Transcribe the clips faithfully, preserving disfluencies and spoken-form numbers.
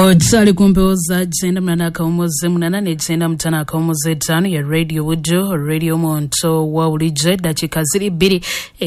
Otsali kumpeoza jenda mnana kaumoze mnana ne jenda mtana kaumoze tano ya Radio Wujo, Radio Monto wa ulije dachika ziri biri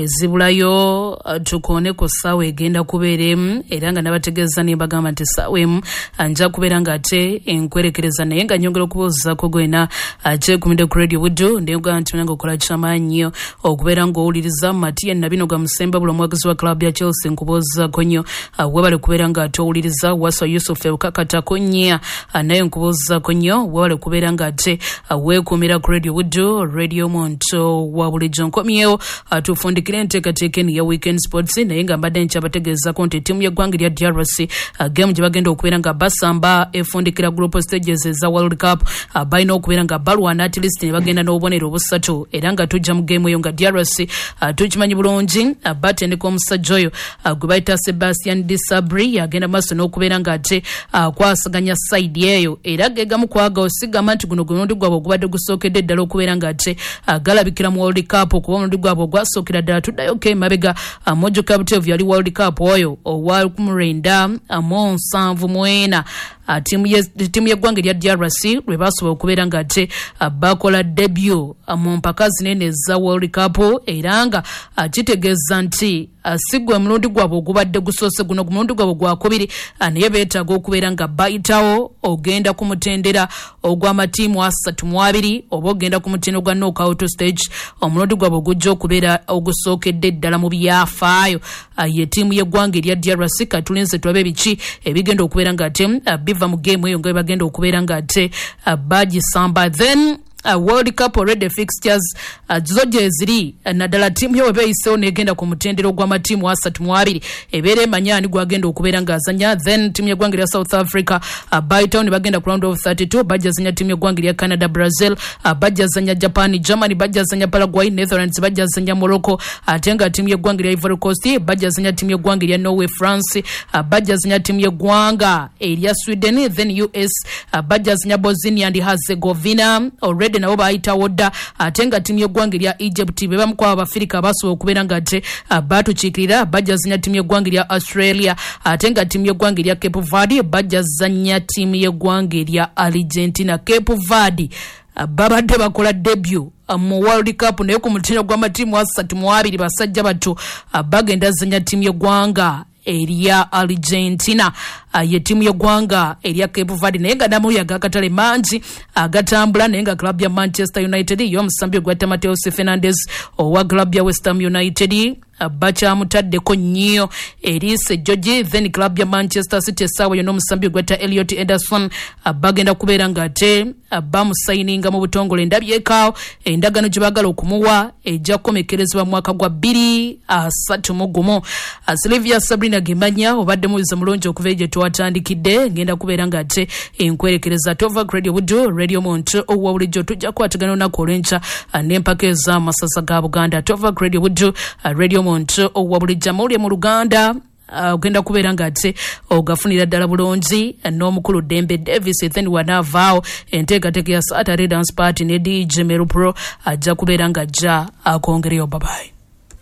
ezibulayo uh, tukone ko sawe egenda kuberemu eranga nabategeza ne bagamba nti sawe anja kuberanga ate enkwerekereza naye nga nyongera kuboza ko gwena aje kuminde ku Radio Wujo ndenga nti nango kola chamanyo okubera ngo uliriza Matiya nabino ga Musemba bulo mwagazi wa club ya Chelsea nkuboza konyo uh, webale kuberanga ato uliriza Waswa Yusuf kakata konya naye nkuboza konyo wale kuberanga ate wekumira ku Radio Wujo, Radio Monto wa bulijo nkomyewo atufundikire nteekateeka ya Weekend Sports naye nga mbadde nkyabategeeza ko nti tiimu y'eggwanga lya D R C game gye bagenda okubeera nga basamba efundikira group stages za World Cup balina okubeera nga balwana at least ne bagenda n'obubonero obusatu era nga tujja mu game eyo nga D R C tukimanyi bulungi batendeka omusajja oyo gwe bayita Sebastian Disabri yagenda maaso n'okubeera nga ate kwasaganya side eyo era gegamu kwaga osigama nti guno guno ndigwabo ogubadde gusookedde ddala okubeera nga ate galabikira mu World Cup kuba omundi gwabo gwasookera ddala tuddayo ke mabega Mojo Captive yali World Cup oyo owa kumurenda mu nsanvu mwena timu ye timu y'eggwanga lya D R C lwe basobola okubeera nga ate bakola debut mu mpaka zinene za World Cup era nga kitegeeza nti sigwe mulundi gwabo ogubadde gusoose guno mulundi gwabo gwakubiri naye beetaaga okubeera nga bayitawo ogenda ku mutendera ogw'amatiimu asatu mu abiri oba ogenda ku mutendera gwa knockout stage omulundi gwabo ogujja okubeera ogusookedde ddala mu byafaayo ye tiimu y'eggwanga erya D R C katulinze tulabe biki ebigenda okubeera nga ate biva mu game eyo nga bagenda okubeera nga ate bagisamba then Uh, World Cup already fixtures uh, zoje ziri uh, nadala timu yo beyisewo negenda ku mutendero gwa matimu asatu mu abiri ebere manyani gwagenda okubeera nga azanya then timu y'eggwanga lya South Africa uh, Bytown bagenda ku round of thirty-two bajazanya timu y'eggwanga lya Canada Brazil uh, bajazanya Japan Germany bajazanya Paraguay Netherlands bajazanya Morocco atenga uh, timu y'eggwanga lya Ivory Coast bajazanya timu y'eggwanga lya Norway France uh, bajazanya timu y'eggwanga lya Sweden then U S uh, bajazanya Bosnia and Herzegovina already nabo bayita wodda atenga timu y'eggwanga lya Egypt bebamu kwa Abafirika basobola okubeera nga ate batukiikirira bajazanya timu y'eggwanga lya Australia atenga timu y'eggwanga lya Cape Verde bajazanya timu y'eggwanga lya Argentina. Cape Verde babadde bakola debut mu World Cup naye ku mutendera gw'amatiimu asatu mu abiri basajja bato bagenda zanya timu y'eggwanga erya Argentina uh, ye timu y'eggwanga erya Cape Verde naye nga namu yagakatale mangi agatambula uh, naye nga club ya Manchester United y'omusambi gwa Mateus Fernandes owa club ya West Ham United uh, bakyamutaddeko nnyo Elise George then club ya Manchester City sawa yo n'omusambi gwa Elliot Ederson uh, bagenda kubeera nga ate uh, bamusayininga mu butongole ndabyekaawo endagano gye baagala okumuwa ejja kukomekerezebwa mu mwaka gwa bbiri asatu mu gumu. uh, Sylvia Sabrina Gemanya obadde muliza mulungi okuva gye twatandikidde ngenda kubeera nga ate enkwerekereza tova Radio Wujo, Radio Monto owa bulijjo tujja kukwatagana olunaku olw'enkya n'empaka ez'amasasa ga Buganda. Tova Radio Wujo, Radio Monto owa bulijjo amawulire mu Luganda ogenda uh, kubeera nga ate ogafunira ddala bulungi n'omukulu Dembe Davis then wanavaawo enteekateeka ya Saturday Dance Party ne D J Meru Pro ajja kubeera nga ajja akongereyo. Babayi.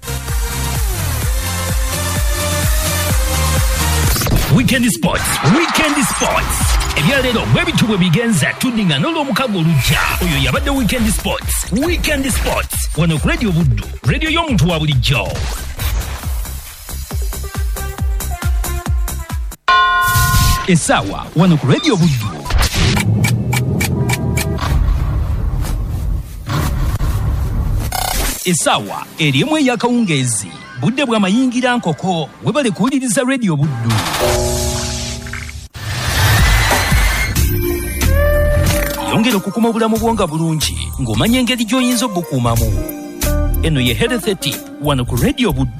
Weekend Sports, Weekend Sports. Ebyaleero bwe bitubwe bigenza tudinga n'olw'omukago olujja. Oyo yabadde Weekend Sports, Weekend Sports. Wano ku Radio Buddu, radio y'omuntu wa bulijjo. Esawa wano ku Radio Buddu. Esawa erimu ey'akawungeezi budde bw'amayingira nkoko webale kuwuliriza Radio Buddu. Yongera okukuma obulamu bwonga bulungi ng'omanya engeri gy'oyinza obukuumamu. Eno ye Health Tip wano ku Radio Buddu.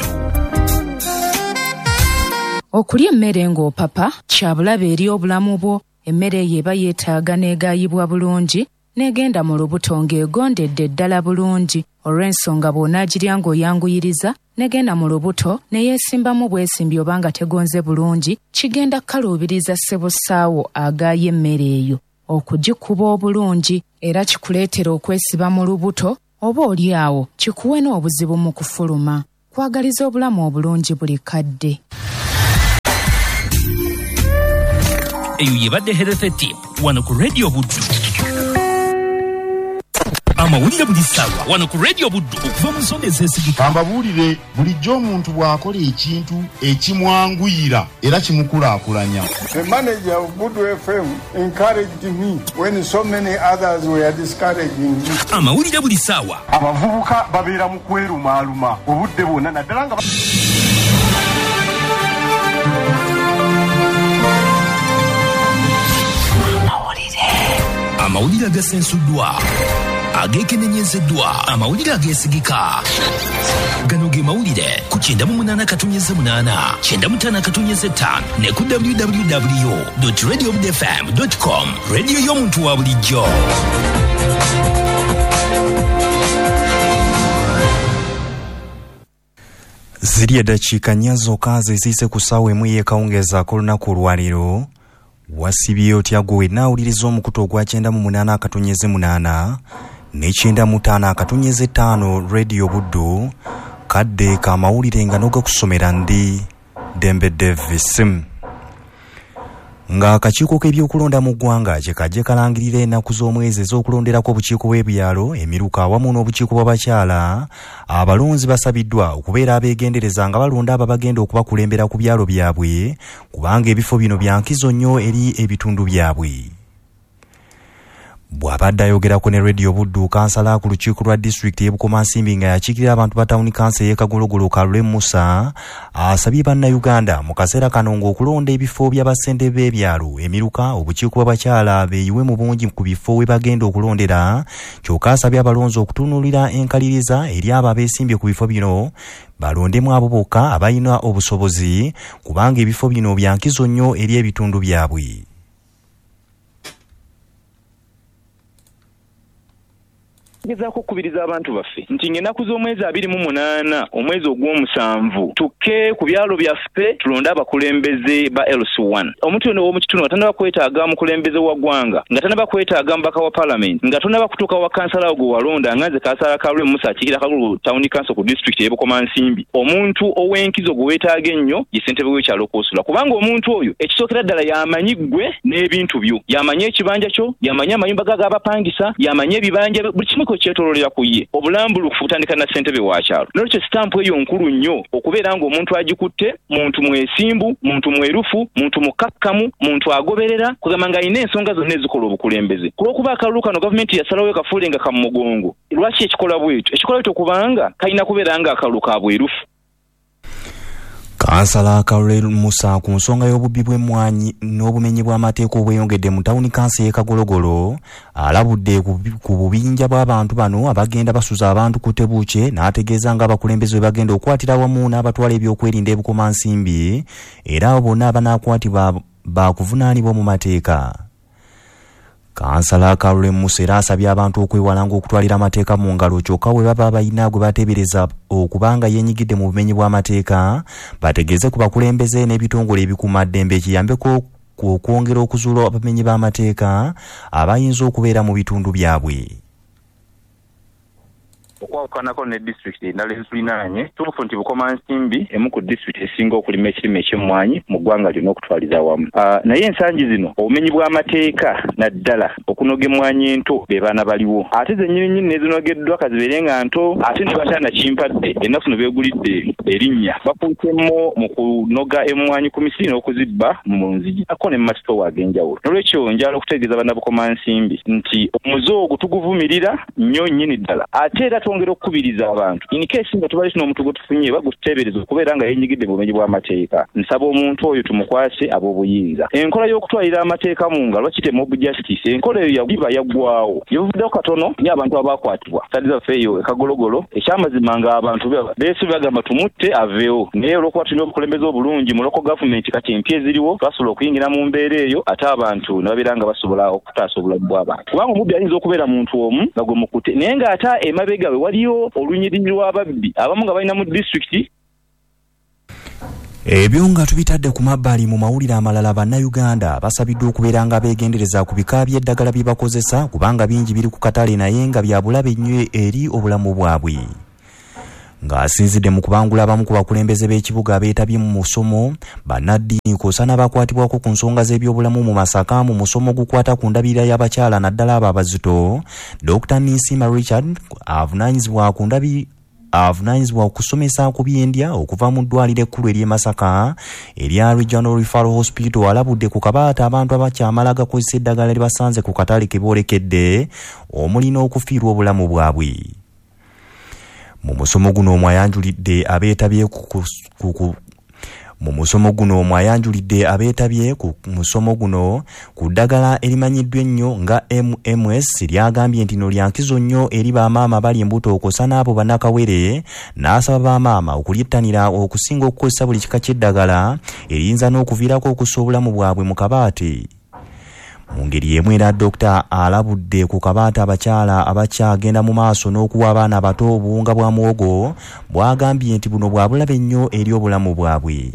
Okulya emmere ng'opapa kya bulabe eri obulamu bwo. Emmere eyo eba yeetaaga n'egaayibwa bulungi n'egenda mu lubuto ng'egondedde ddala bulungi. Olw'ensonga bw'onaagirya ng'oyanguyiriza n'egenda mu lubuto ne yeesimbamu bwesimbi oba nga tegonze bulungi kigenda kkaluubiriza ssebusaawo agaaya emmere eyo okugikuba obulungi era kikuleetera okwesiba mu lubuto oba oli awo kikuwe n'obuzibu mu kufuluma. Kwagaliza obulamu obulungi buli kadde. eyo yebadde health tip wano ku Radio Buddu. Amawulire buli ssaawa wano ku Radio Buddu okuva mu nsonga ezeesigika. Ambabuulire bulijjo omuntu bw'akola ekintu ekimwanguyira era kimukulaakulanya. The manager of Buddu F M encouraged me when so many others were discouraging me. Amawulire buli ssaawa. Abavubuka babeera mu kwerumaaluma obudde bwonna naddala nga amawulire agasensuddwa agekenenyezeddwa amawulire ageesigika gano ge mawulire ku kyenda mu munaana katonyeze munaana kyenda mu ttaano katonyeze ttaano ne ku w w w dot radio buddu f m dot com rediyo y'omuntu wa bulijjo. Ziri eddakiika nnya zokka zisiise ku ssaawa emu y'ekawungeeza ak'olunaku olwaleero. Wasibye otya gwe naawuliriza omukutu ogwa kyenda mu munaana akatonyeze munaana ne kyenda mu ttaano akatonyeze ttaano Radio Buddu kadde ka mawulire nga n'ogakusomera ndi Dembe Davis. Nga akakiiko k'ebyokulonda mu ggwanga kye kajje kalangirira ennaku z'omwezi ez'okulonderako obukiiko bw'ebyalo emiruka awamu n'obukiiko bw'abakyala, abalonzi basabiddwa okubeera abeegendereza nga balonda abo bagenda okubakulembera ku byalo byabwe kubanga ebifo bino bya nkizo nnyo eri ebitundu byabwe. Bw'abadde ayogerako ne Radio Buddu kansala ku lukiiko lwa disitulikiti y'e Bukomansimbi nga yakiikirira abantu ba tawuni kansa y'e Kagologolo Kalule Musa asabye bannayuganda mu kaseera kano ng'okulonda ebifo by'abassente b'ebyalo emiruka obukiiko bw'abakyala beeyiwe mu bungi ku bifo we bagenda okulondera, kyokka asabye abalonzi okutunuulira enkaliriza eri abo abeesimbye ku bifo bino balondemu abo bokka abalina obusobozi kubanga ebifo bino bya nkizo nnyo eri ebitundu byabwe. Gezaako okubiriza abantu baffe nti ng'ennaku z'omwezi abiri mu munaana omwezi ogw'omusanvu tukke ku byalo byaffe tulonde abakulembeze ba L C one. Omuntu ono w'omu kitundu nga tannaba kwetaaga mukulembeze wa ggwanga, nga tannaba kwetaaga mubaka wa parliament, nga tonnaba kutuuka wa kansala gwe walonda nga nze kansala Kalule Musa akiikirira Kagologolo Town Council ku disitulikiti y'e Bukomansimbi. Omuntu ow'enkizo gwe weetaaga ennyo ye ssentebe w'ekyalo kw'osula kubanga omuntu oyo ekisookera ddala yamanyi ggwe n'ebintu byo, yamanyi ekibanja kyo, yamanyi amayumba ga g'abapangisa, yamanyi ebibanja buli kimu kyetololera ku ye obulambulukufu kutandika na ssentebe wa kyalo. Nolwekyo sitampu eyo nkulu nnyo okubeera ng'omuntu agikutte muntu mwesimbu, muntu mwerufu, muntu mukakkamu, muntu agoberera kugamba ng'alina ensonga zonna ezikola obukulembeze. Kulw'okuba akalulu kano gavumenti yasalaawo kafuule nga kamugongo. Lwaki ekikola bwetyo? Ekikola bwetyo kubanga kalina kubeera nga akalulu ka bwerufu. Kansala Kalule Musa ku nsonga y'obubbi bw'emmwanyi n'obumenyi bw'amateeka obweyongedde mu tawuni kansa y'e Kagologolo alabudde ku bubinja bw'abantu bano abagenda basuza abantu ku tebuuke n'ategeeza nga abakulembeze bwe bagenda okukwatira wamu n'abatwala ebyokwerinda e Bukomansimbi era abo bonna abanaakwatibwa baakuvunaanibwa mu mateeka. Kansala Kalule Musa era asabye abantu okwewala ng'okutwalira amateeka mu ngalo kyokka we baba balina gwe bateebereza okubanga yeenyigidde mu bumenyi bw'amateeka bategeeze ku bakulembeze n'ebitongole ebikuumaddembe kiyambeko okwongera okuzuula abamenyi b'amateeka abayinza okubeera mu bitundu byabwe. Okwawukanako ne disitulikiti endala ezitulinaanye tuufu nti Bukomansimbi emu ku disitulikiti esinga okulima ekirime eky'emmwanyi mu ggwanga lyonna okutwaliza awamu. Uh, naye ensangi zino obumenyi bw'amateeka naddala okunoga emmwanyi ento be baana baliwo ate zennyini nnyini nezinogeddwa kazibeere nga nto ate ne bakyana kimpadde ennaku zino beegulidde erinnya bakuutemu mu kunoga emmwanyi ku misiri n'okuzibba mu nzigi ako ne mu masitoowa ag'enjawulo. Nolwekyo njala okutegeeza banna Bukomansimbi nti omuze ogwo tuguvumirira nnyo nnyini ddala ate era twongera okukubiriza abantu in case nga tubali n'omuntu gwe tufunye baguteebereza okubeera nga yeenyigidde mu bumenyi bw'amateeka. Nsaba omuntu oyo tumukwase ab'obuyinza. Enkola y'okutwalira amateeka mu ngalo bakite mob justice, enkola eyo yagiba yaggwawo yevuddeko katono nye abantu abaakwatibwa sadi zaffe eyo e Kagologolo ekyamazima nga abantu beesubi bagamba tumutte aveewo naye olw'okuba tulina obukulembeze obulungi mu local government kati empya eziriwo twasobola okuyingira mu mbeera eyo ate abantu ne babeera nga basobola okutaasa obulamu bw'abantu kubanga omubbi ayinza okubeera muntu omu nga gwe mukutte naye ng'ate emabega we waliyo olunyiriri lw'ababbi abamu nga balina mu disitulikiti. Ebyo nga tubitadde ku mabbali mu mawulire amalala bannayuganda basabiddwa okubeera nga beegendereza ku bika by'eddagala bye bakozesa kubanga bingi biri ku katale naye nga bya bulabe nnyo eri obulamu bwabwe. ng'asinzidde mu kubangula abamu ku bakulembeze b'ekibuga abeetabye mu musomo bannaddiini kw'ossa n'abakwatibwako ku nsonga z'ebyobulamu mu Masaka mu musomo gukwata ku ndabirira y'abakyala naddala abo abazito. Dokita Nisima Richard avunaanyizibwa ku ndabi avunaanyizibwa okusomesa ku byendya okuva mu ddwaliro ekkulu ery'e Masaka erya Regional Referral Hospital alabudde ku kabaata abantu abakyamala gakozesa eddagala libasanze ku katale ke boolekedde omuli n'okufiirwa obulamu bwabwe. Mu musomo guno omwayanjulidde abeetabye ku mu musomo guno omwayanjulidde abeetabye ku musomo guno ku ddagala erimanyiddwa ennyo nga M M S lyagambye nti no lyankizo nnyo eri bamaama bali embuto okosa n'abo bannakawere, n'asaba bamaama okulyettanira okusinga okukozesa buli kika ky'eddagala eriyinza n'okuviirako okussa obulamu bwabwe mu kabaate. Mu ngeri y'emu era Dokita alabudde ku kabaata abakyala abakyagenda mu maaso n'okuwa abaana abato obuwunga bwa muwogo, bwagambye nti buno bwa bulabe nnyo eri obulamu bwabwe.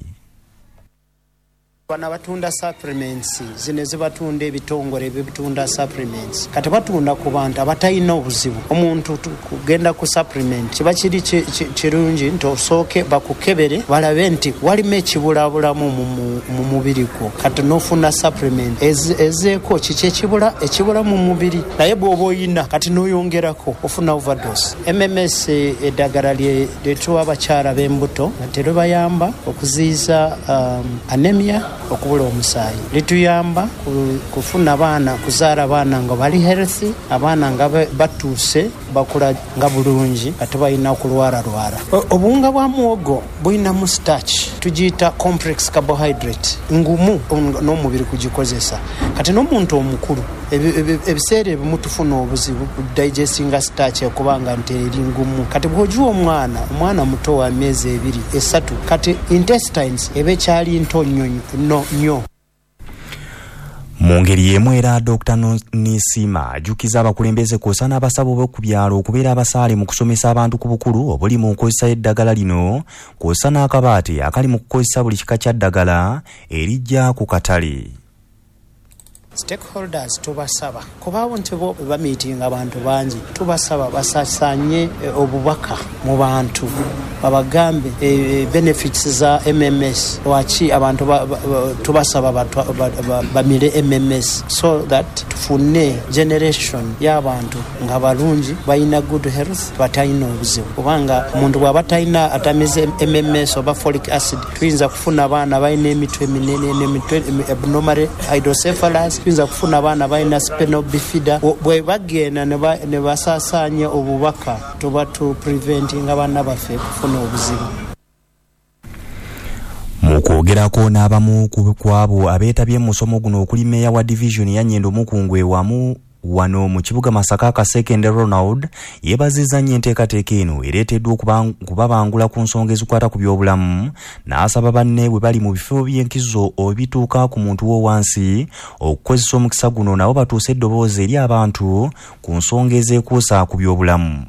Bana batunda supplements zine zibatunda ebitongole ebitunda supplements kati batunda ku bantu abatalina obuzibu. Omuntu kugenda ku supplement kiba kiri kirungi nti osooke bakukebere balabe nti walimu ekibulabulamu mu mubiri gwo, kati n'ofuna supplement ezeeko kiki ekibula ekibula mu mubiri, naye bw'oba oyina kati n'oyongerako ofuna overdose. M M S eddagala lyetuwa abakyala b'embuto terubayamba okuziiza um, anemia, okubula omusaayi, lituyamba kufuna abaana kuzaala abaana nga bali healthy, abaana nga batuuse bakula nga bulungi ate balina kulwala lwala. Obuwunga bwa muwogo bulinamu starch tugiyita complex carbohydrate ngumu n'omubiri kugikozesa, kati n'omuntu omukulu ebiseera ebimu tufuna obuzibu ku digestinga starch okubanga nti eri ngumu, kati bw'ogiwa omwana omwana muto wa myezi ebiri esatu kati intestines ebe kyali nto nnyo nnyo. Mu ngeri y'emu era Dokita Nisima ajjukiza abakulembeze kw'ossa n'abasabo b'oku byalo okubeera abasaale mu kusomesa abantu ku bukulu obuli mu nkozesa y'eddagala lino, kw'ossa n'akabaate akali mu kukozesa buli kika kya ddagala erijja ku katale. Stakeholders tubasaba kubaawo nti bo bamiitinga abantu bangi, tubasaba basasanye obubaka mu bantu babagambe e, benefits za M M S, lwaki abantu ba, ba, tubasaba bamire M M S so that tufune generation y'abantu nga balungi bayina good health batayina obuzibu, kubanga omuntu bw'aba tayina atamize M M S oba folic acid tuyinza kufuna abaana bayina emitwe minene n'emitwe abnormal hydrocephalus, tuyinza kufuna abaana bayina spinal bifida. Bwe bagenda ne basaasanya obubaka tuba tu preventing abaana baffe kufuna obuzibu. Mu kwogerako n'abamu ku abo abeetabye mu musomo guno okuli Meya wa Division ya Nyendo Mukungwe wamu wano mu kibuga Masaka Kaseke Ronald yeebazizza nnyo enteekateeka eno ereeteddwa okubabangula ku nsonga ezikwata ku byobulamu, n'asaba banne bwe bali mu bifo by'enkizo obituuka ku muntu w'owansi okukozesa omukisa guno nabo batuuse eddoboozi eri abantu ku nsonga ezeekuusa ku byobulamu.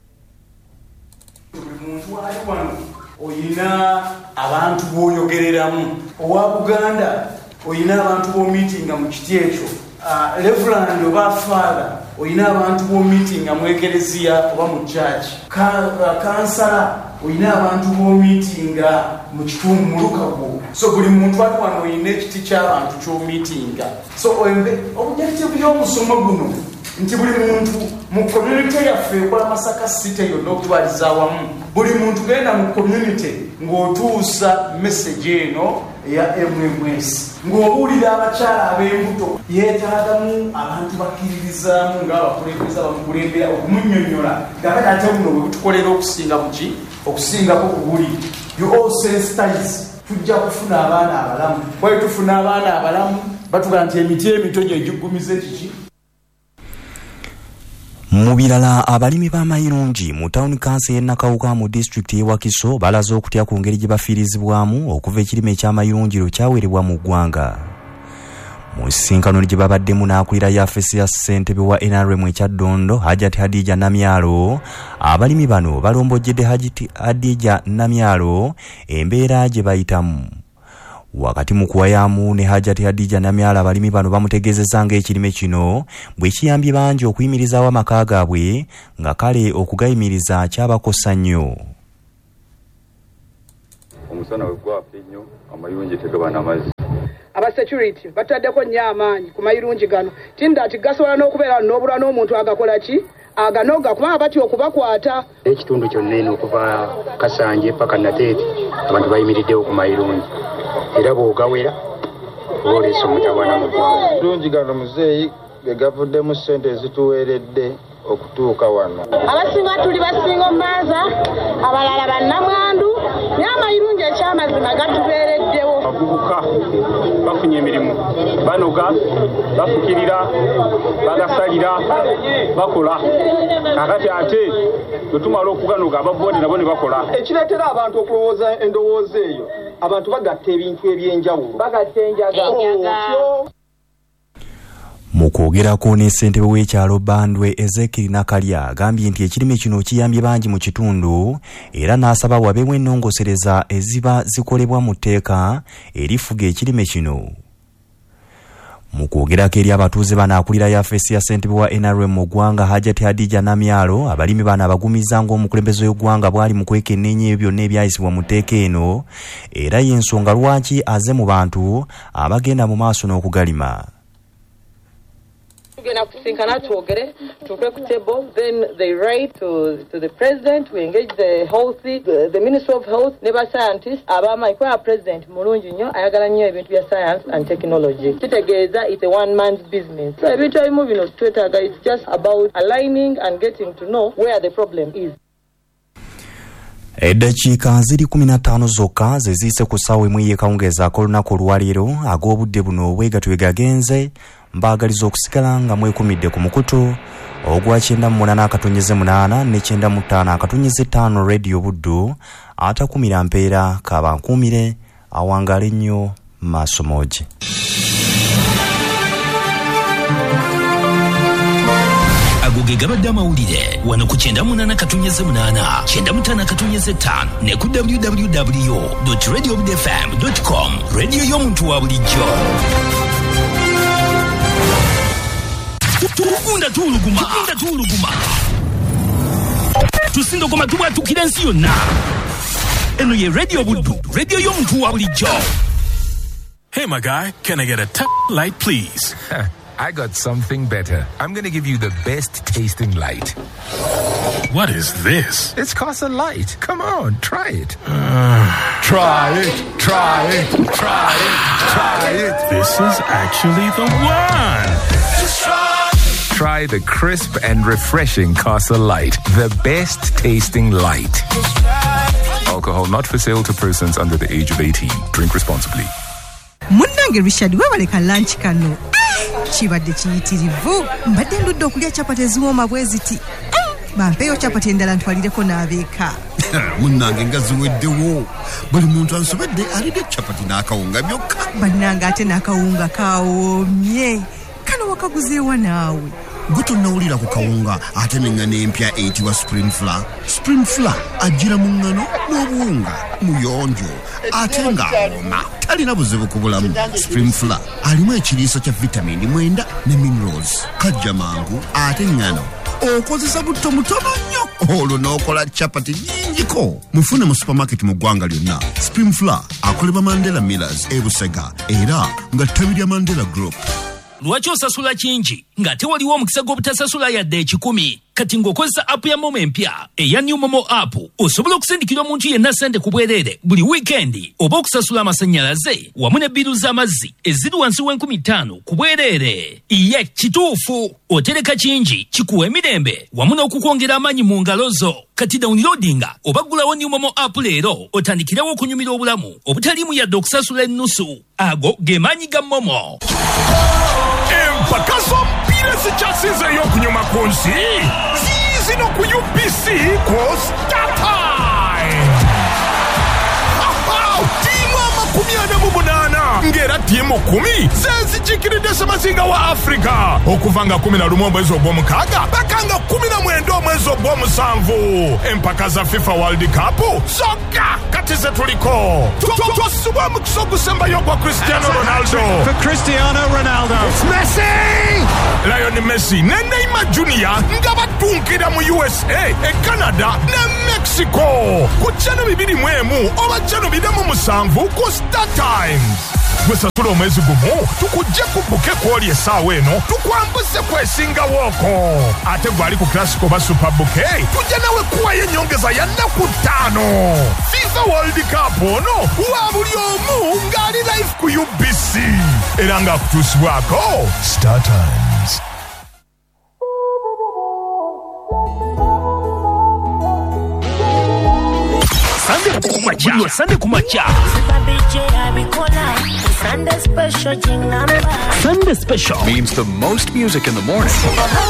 Oyina abantu b'oyogereramu, owa Buganda oyina abantu b'omiitinga mu kiti ekyo, Uh, Reverend oba Father oyina abantu b'omiitinga mu ekereziya oba mu church, kansala oyina abantu b'omiitinga mu kitundu mu Lukago, so buli muntu ali wano oyina ekiti ky'abantu ky'omiitinga. So objective y'omusomo guno nti buli muntu mu community yaffe ekola Masaka City yonna okutwaliza awamu, buli muntu genda mu community ng'otuusa message eno ya M M S ng'obuulira abakyala ab'embuto yeetaagamu abantu bakkiririzaamu ng'abakulembeza bamukulembera okumunnyonnyola ng'abati ate buno bwe butukolera okusinga buki okusingako ku buli you all sensitize tujja kufuna abaana abalamu. Bwe tufuna abaana abalamu batugamba nti emiti emito gye giggumize kiki. Mu birala abalimi b'amayirungi mu Town Council y'e Nakawuka mu district y'e Wakiso balaze okutya ku ngeri gye bafiirizibwamu okuva ekirime eky'amayirungiro kyaweerebwa mu ggwanga. Mu nsisinkano gye babaddemu n'akulira yafesi ya ssentebe wa N R M ekya Ddondo Hajati Hadija Namyalo, abalimi bano balombojjedde Hajati Hadija Namyalo embeera gye bayitamu. Wakati mu kuwayaamu ne Hajati Hadija Namyala abalimi bano bamutegeezezza ng'ekirime kino bwe kiyambye bangi okuyimirizaawo amaka gaabwe nga kale okugayimiriza kyabakosa nnyo. omusana wegwaka ennyo amayunji tegaba n'amazzi. Aba security bataddeko nnyo amaanyi ku mayirungi gano tinda ati gasobola n'okubeera n'obulwa n'omuntu agakola ki aganoga kubanga batya okubakwata. Ekitundu kyonna eno okuva Kasanje paka Nateeti abantu bayimiriddewo ku mayirungi era bw'ogawera oleesa omutawana mu ggwanga. Amayirungi gano muzeeyi ge gavuddemu ssente ezituweeredde okutuuka wano. Abasinga tuli basinga omaaza abalala bannamwandu naye amayirungi ekyamazima gatubeereddewo. Abavubuka bafunye emirimu banoga bafukirira bagasalira bakola kakati ate bwetumala okuganoga abavoote nabo ne bakola. Ekireetera abantu okulowooza endowooza eyo abantu bagatta ebintu ebyenjawulo bagatta enjaga. Mu kwogerako ne ssentebe w'ekyalo Bandwe Ezekiel Nakalya agambye nti ekirime kino kiyambye bangi mu kitundu era n'asaba wabeewo ennongosereza eziba zikolebwa mu tteeka erifuga ekirime kino. Mu kwogerako eri abatuuze bano akulira yafeesi ya ssentebe wa N R M mu ggwanga Hajati Hadija Namyalo abalimi bano abagumiza ng'omukulembeze w'eggwanga bwali mu kwekenneenya ebyo byonna ebyayisibwa mu tteeka eno era y'ensonga lwaki aze mu bantu abagenda mu maaso n'okugalima. Tugenda kusinkana twogere tuke ku table, then they write to to the president, we engage the health, the, the Minister of Health, neba scientists abama ikwa president mulungi nnyo ayagala nnyo ebintu bya science and technology. Kitegeeza it's a one man's business. So ebintu ebimu bino twetaaga, it's just about aligning and getting to know where the problem is. Eddakiika ziri kumi na ttaano zokka ze ziise ku ssaawa emu ey'ekawungezaako olunaku olwaleero ag'obudde buno obwegatwe gagenze mbaagaliza okusigala nga mwekumidde ku mukutu ogwa kyenda mu munaana akatonnyeze munaana ne kyenda mu ttaano akatonnyeze ttaano Radio Buddu atakumira mpeera kabankuumire awangala ennyo maaso moogi. Agoge gabadde amawulire wano ku kyenda munaana katonnyeze munaana kyenda mu ttaano akatonnyeze ttaano ne ku w w w dot radio buddu f m dot com radio y'omuntu wa bulijjo. Tukunda tuluguma, tukunda tuluguma. Tusindogoma tubwatukira ensi yonna. Eno ye Radio Buddu, radio y'omuntu wa bulijjo. Hey my guy, can I get a t- light please? I got something better. I'm going to give you the best tasting light. What is this? It's Casa Light. Come on, try it. Uh, try it, try it, try it, try it. This is actually the one. Just try. Try the crisp and refreshing Casa Light, the best tasting light. Alcohol not for sale to persons under the age of eighteen. Drink responsibly. Munnange Richard webaleka lunch kano. Kibadde kiyitirivu. Mbadde ndudde okulya chapati eziwooma bwe ziti. Bampeeyo chapati endala ntwalireko n'abeeka. Munnange nga ziweddewo. Buli muntu ansobedde alidde chapati n'akawunga byokka. Bannange ate n'akawunga kawoomye. Kano wakaguzeewa naawe. Gwe tonnawulira ku kawunga ate n'engano empya eyitibwa spring flour. Spring flour ajjira mu ngano n'obuwunga muyonjo ate ng'awoma talina buzibu ku bulamu. Spring flour alimu ekiriisa kya vitamini mwenda ne minerals. Kajja mangu ate ngano okozesa butto mutono nnyo olwo n'okola chapati nnyingiko. Mufune mu supermarket mu ggwanga lyonna. Spring flour akolebwa Mandela Millers e Busega era nga ttabi lya Mandela Group. Lwaki osasula kingi nga tewaliwo omukisa gw'obutasasula yadde ekikumi? Kati ng'okozesa app ya Momo empya eya New Momo app osobola okusindikira omuntu yenna ssente ku bwereere buli wiikendi oba okusasula amasannyalaze wamu ne bbiru z'amazzi eziri wansi w'enkumi ttaano ku bwereere. Ye kituufu otereka kingi kikuwa emirembe wamu n'okukwongera amaanyi mu ngalo zo. Kati downloadinga oba ggulawo New Momo app leero otandikirewo okunyumira obulamu obutaliimu yadde okusasula ennusu. Ago ge maanyi ga Momo. Empaka z'omupiira zikyasinzeeyo okunyuma ku nsi ziizino ku U B C ku StarTime. Ttiimu amakumi ana mu munaana ng'era ttiimu kumi zezikiikiridde ssemazinga wa Afrika okuva nga kumi na lumu omwezi ogw'omukaaga paka nga kumi na mwenda omwezi ogw'omusanvu. Empaka za FIFA World Cup zokka kati ze tuliko. Twasubwa omukisa ogusembayo ogwa Cristiano Ronaldo. For Cristiano Ronaldo. It's Messi! Lionel Messi ne Neymar Junior nga batunkira mu U S A, e Canada ne Mexico. Ku channel bibiri mwemu oba channel bidemu musanvu ku Star Times. Gwesasula omwezi gumu tukujja kubuke kwoli esaawa eno tukwambuse kwesinga wooko. Ate gwali ku Classic oba Super Bouquet tujja nawe kuwayo ennyongeza ya nnaku ttaano. FIFA World Cup ono wa buli omu ng'ali live ku U B C era ng'akutuusibwako Star Times. Sunday kumacha, Sunday kumacha. Sunday special means the most music in the morning